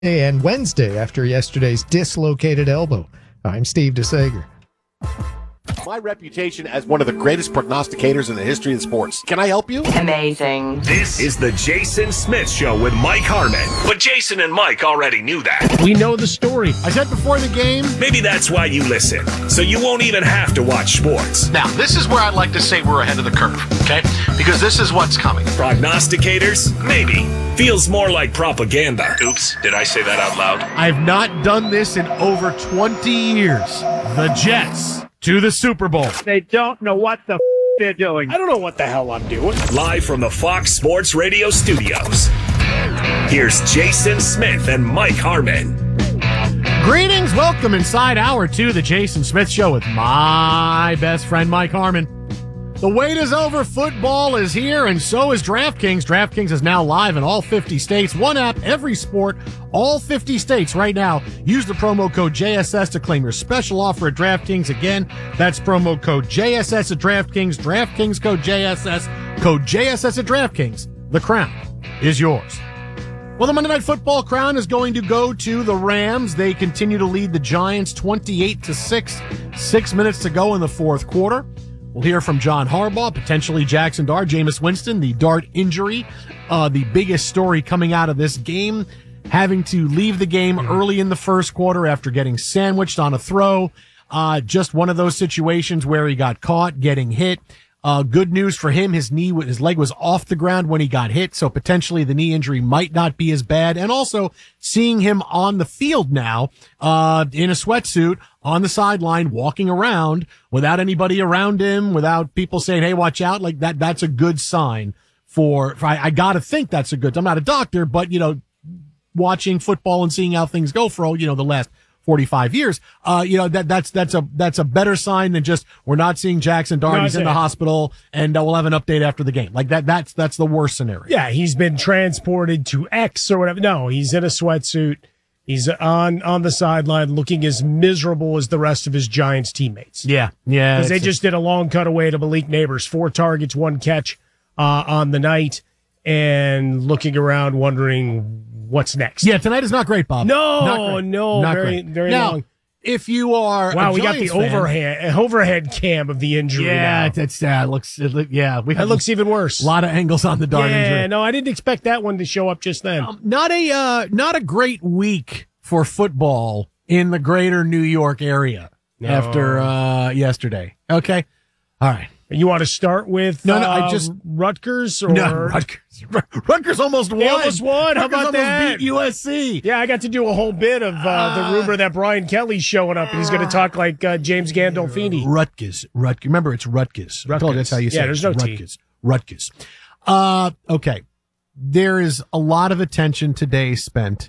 And Wednesday after yesterday's dislocated elbow. I'm Steve DeSager. My reputation as one of the greatest prognosticators in the history of sports. Can I help you? Amazing. This is the Jason Smith Show with Mike Harmon. But Jason and Mike already knew that. We know the story. I said before the game. Maybe that's why you listen, so you won't even have to watch sports. Now, this is where I'd like to say we're ahead of the curve, okay? Because this is what's coming. Prognosticators? Maybe. Feels more like propaganda. Oops, did I say that out loud? I've not done this in over 20 years. The Jets to the Super Bowl. They don't know what the they're doing. I don't know what the hell I'm doing. Live from the Fox Sports Radio studios. Here's Jason Smith and Mike Harmon. Greetings. Welcome inside hour 2, the Jason Smith Show with my best friend, Mike Harmon. The wait is over. Football is here, and so is DraftKings. DraftKings is now live in all 50 states. One app, every sport, all 50 states right now. Use the promo code JSS to claim your special offer at DraftKings. Again, that's promo code JSS at DraftKings. DraftKings code JSS. Code JSS at DraftKings. The crown is yours. Well, the Monday Night Football crown is going to go to the Rams. They continue to lead the Giants 28-6. 6 minutes to go in the fourth quarter. We'll hear from John Harbaugh, potentially Jackson Dart, Jameis Winston, the Dart injury, the biggest story coming out of this game, having to leave the game early in the first quarter after getting sandwiched on a throw. Just one of those situations where he got caught getting hit. Good news for him. His leg was off the ground when he got hit. So potentially the knee injury might not be as bad. And also seeing him on the field now, in a sweatsuit on the sideline, walking around without anybody around him, without people saying, hey, watch out, like that. That's a good sign for I gotta think that's a good, I'm not a doctor, but watching football and seeing how things go for the last 45 years, that's a better sign than just we're not seeing Jackson Dart. He's in the hospital, and we'll have an update after the game. Like that's the worst scenario. Yeah, he's been transported to X or whatever. No, he's in a sweatsuit. He's on the sideline looking as miserable as the rest of his Giants teammates. Yeah. Because they just did a long cutaway to Malik Neighbors, 4 targets, 1 catch on the night, and looking around wondering what's next. Yeah, tonight is not great, Bob. No, not very now, long. If you are we got the overhead cam of the injury. Yeah, now. It looks even worse. A lot of angles on the Dart injury. Yeah, no, I didn't expect that one to show up just then. Not a great week for football in the greater New York area after yesterday. Okay, all right. You want to start with Rutgers? Rutgers almost won. They almost won. How Rutgers about that? Beat USC. Yeah, I got to do a whole bit of the rumor that Brian Kelly's showing up and he's going to talk like James Gandolfini. Rutgers. Remember, it's Rutgers. I told you that's how you say it. Yeah, there's no T. Rutgers. Okay. There is a lot of attention today spent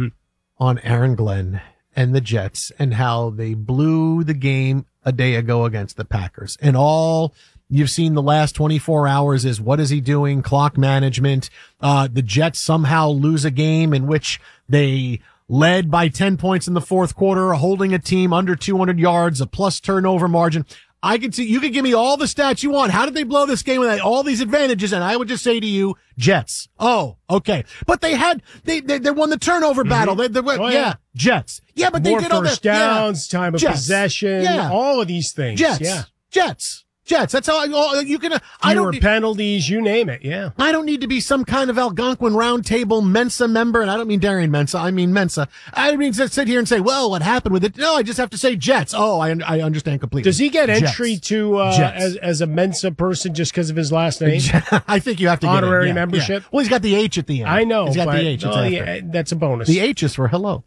on Aaron Glenn and the Jets and how they blew the game a day ago against the Packers. And all you've seen the last 24 hours is what is he doing? Clock management. The Jets somehow lose a game in which they led by 10 points in the fourth quarter, holding a team under 200 yards, a plus turnover margin. I can see, you can give me all the stats you want. How did they blow this game with all these advantages? And I would just say to you, Jets. Oh, okay. But they won the turnover battle. Jets. Yeah, but they did all that. First downs, time of possession, all of these things. Jets. That's how you can. Fewer penalties, you name it. Yeah. I don't need to be some kind of Algonquin Roundtable Mensa member, and I don't mean Darian Mensa. I mean Mensa. I don't mean to sit here and say, well, what happened with it? No, I just have to say Jets. Oh, I understand completely. Does he get entry to as a Mensa person just because of his last name? I think you have to get honorary membership. Yeah. Well, he's got the H at the end. I know. He's got the H. That's a bonus. The H is for hello.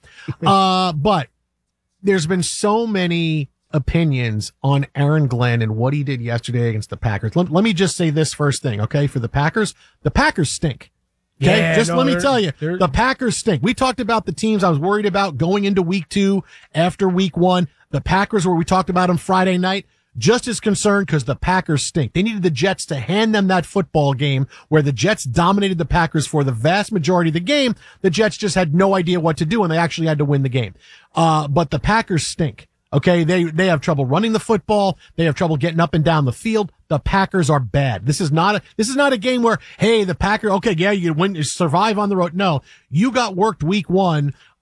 But there's been so many opinions on Aaron Glenn and what he did yesterday against the Packers. Let me just say this first thing, okay? For the Packers stink. Okay, let me tell you, the Packers stink. We talked about the teams I was worried about going into week 2 after week 1. The Packers, where we talked about them Friday night, just as concerned because the Packers stink. They needed the Jets to hand them that football game where the Jets dominated the Packers for the vast majority of the game. The Jets just had no idea what to do, and they actually had to win the game. But the Packers stink. Okay, they have trouble running the football. They have trouble getting up and down the field. The Packers are bad. This is not a game where, hey, the Packers, okay, yeah, you win, you survive on the road. No, you got worked week 1